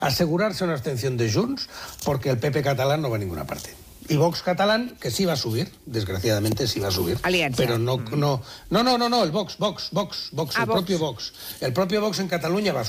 asegurarse una abstención de Junts, porque el PP catalán no va a ninguna parte. Y Vox catalán, que sí va a subir, desgraciadamente sí va a subir. Alianza. Pero no, el Vox, el propio Vox. El propio Vox en Cataluña va a subir.